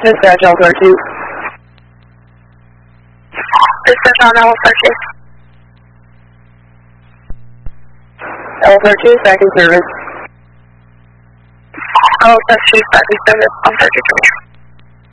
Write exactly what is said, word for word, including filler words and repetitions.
Dispatch L thirty-two. Dispatch on L thirty-two. L thirty-two, second service. L thirty-two, second service, on thirty-two.